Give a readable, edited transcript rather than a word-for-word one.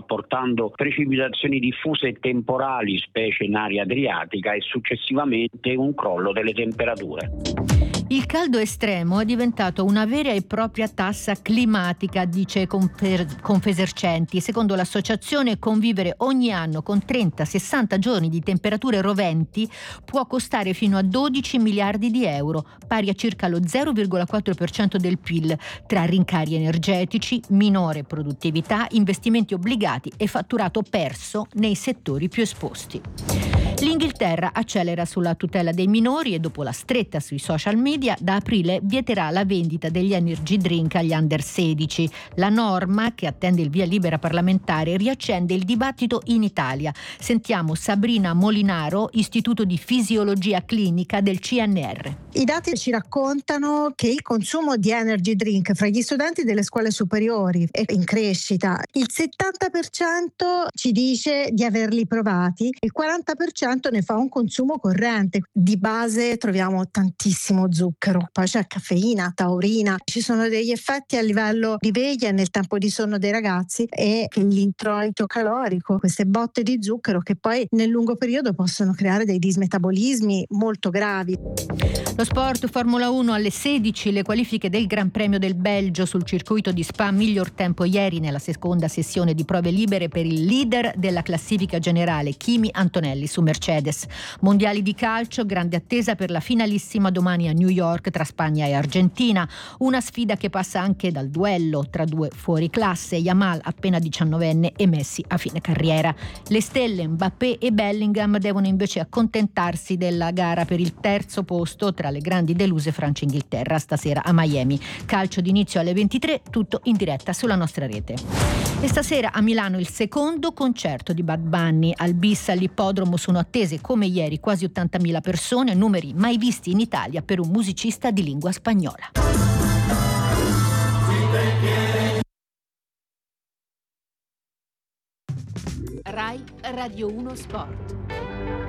portando precipitazioni diffuse e temporali, specie in area adriatica, e successivamente un crollo delle temperature. Il caldo estremo è diventato una vera e propria tassa climatica, dice Confesercenti. Secondo l'associazione, convivere ogni anno con 30-60 giorni di temperature roventi può costare fino a 12 miliardi di euro, pari a circa lo 0,4% del PIL, tra rincari energetici, minore produttività, investimenti obbligati e fatturato perso nei settori più esposti. L'Inghilterra accelera sulla tutela dei minori e dopo la stretta sui social media da aprile vieterà la vendita degli energy drink agli under 16. La norma, che attende il via libera parlamentare, riaccende il dibattito in Italia. Sentiamo Sabrina Molinaro, Istituto di Fisiologia Clinica del CNR. I dati ci raccontano che il consumo di energy drink fra gli studenti delle scuole superiori è in crescita. Il 70% ci dice di averli provati, il 40% ne fa un consumo corrente. Di base troviamo tantissimo zucchero, poi c'è caffeina, taurina, ci sono degli effetti a livello di veglia nel tempo di sonno dei ragazzi e l'introito calorico, queste botte di zucchero che poi nel lungo periodo possono creare dei dismetabolismi molto gravi. Lo sport, Formula 1 alle 16, le qualifiche del Gran Premio del Belgio sul circuito di Spa, miglior tempo ieri nella seconda sessione di prove libere per il leader della classifica generale, Kimi Antonelli su Mercedes. Mondiali di calcio, grande attesa per la finalissima domani a New York tra Spagna e Argentina, una sfida che passa anche dal duello tra due fuoriclasse, Yamal appena 19enne e Messi a fine carriera. Le stelle Mbappé e Bellingham devono invece accontentarsi della gara per il terzo posto tra le grandi deluse Francia e Inghilterra stasera a Miami. Calcio d'inizio alle 23, tutto in diretta sulla nostra rete. E stasera a Milano il secondo concerto di Bad Bunny. Al Bis all'ippodromo sono attese come ieri quasi 80.000 persone, numeri mai visti in Italia per un musicista di lingua spagnola. Rai Radio 1 Sport.